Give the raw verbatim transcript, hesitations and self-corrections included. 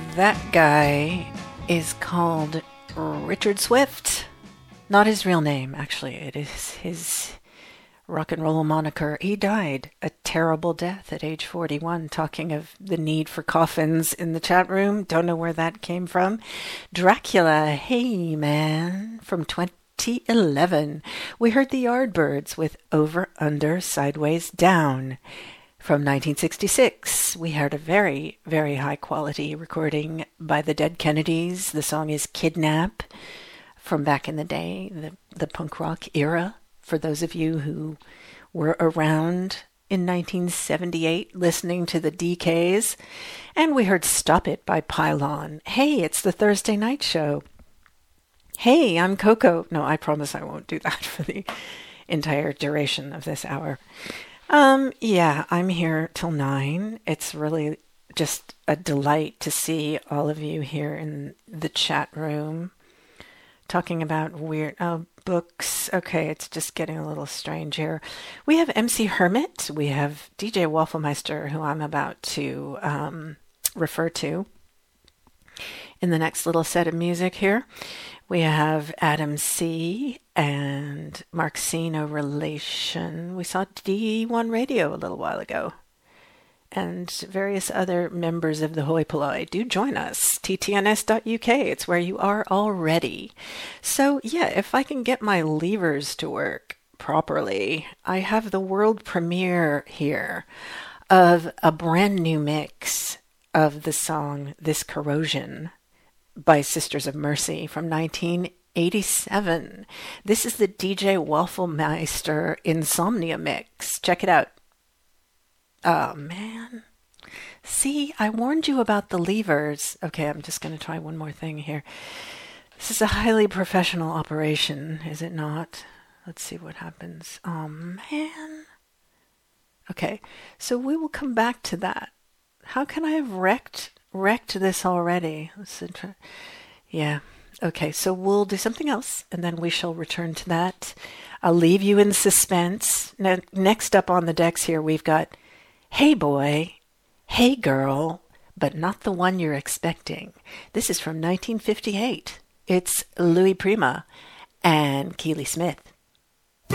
That guy is called Richard Swift. Not his real name, actually. It is his rock and roll moniker. He died a terrible death at age forty-one. Talking of the need for coffins in the chat room. Don't know where that came from. Dracula, hey man, from twenty eleven. We heard the Yardbirds with Over, Under, Sideways, Down. From nineteen sixty-six, we heard a very, very high-quality recording by the Dead Kennedys. The song is Kidnap, from back in the day, the, the punk rock era. For those of you who were around in nineteen seventy-eight listening to the D Ks. And we heard Stop It by Pylon. Hey, it's the Thursday night show. Hey, I'm Coco. No, I promise I won't do that for the entire duration of this hour. Um, yeah, I'm here till nine. It's really just a delight to see all of you here in the chat room talking about weird oh, books. Okay, it's just getting a little strange here. We have M C Hermit. We have D J Wafflemeister, who I'm about to um, refer to in the next little set of music here. We have Adam C. and Marxino Relation. We saw D one Radio a little while ago. And various other members of the hoi polloi. Do join us. T T N S dot U K. It's where you are already. So, yeah, if I can get my levers to work properly, I have the world premiere here of a brand new mix of the song This Corrosion by Sisters of Mercy from nineteen eighty-seven. This is the D J Wafflemeister Insomnia mix. Check it out. Oh, man. See, I warned you about the levers. Okay, I'm just going to try one more thing here. This is a highly professional operation, is it not? Let's see what happens. Oh, man. Okay, so we will come back to that. How can I have wrecked wrecked this already? Let's try. Yeah. Okay, so we'll do something else, and then we shall return to that. I'll leave you in suspense. Now, next up on the decks here, we've got Hey Boy, Hey Girl, but not the one you're expecting. This is from nineteen fifty-eight. It's Louis Prima and Keely Smith.